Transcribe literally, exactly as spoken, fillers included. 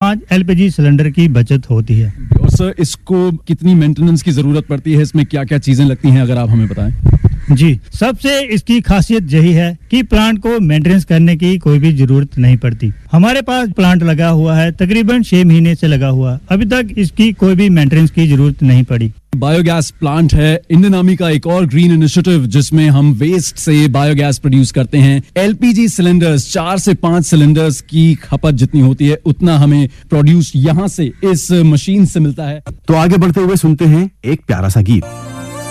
पाँच LPG cylinder की बचत होती है। और सर, इसको कितनी मेंटेनेंस की जरूरत पड़ती है? इसमें क्या क्या चीजें लगती हैं, अगर आप हमें बताएं। जी, सबसे इसकी खासियत यही है कि प्लांट को मेंटेनेंस करने की कोई भी जरूरत नहीं पड़ती। हमारे पास प्लांट लगा हुआ है, तकरीबन छह महीने से लगा हुआ, अभी तक इसकी कोई भी मेंटेनेंस की जरूरत नहीं पड़ी। बायोगैस प्लांट है इंडियन आर्मी का एक और ग्रीन इनिशिएटिव, जिसमें हम वेस्ट से बायोगैस प्रोड्यूस करते हैं। एलपीजी सिलेंडर्स, चार से पांच सिलेंडर्स की खपत जितनी होती है उतना हमें प्रोड्यूस यहां से इस मशीन से मिलता है। तो आगे बढ़ते हुए सुनते हैं एक प्यारा सा गीत।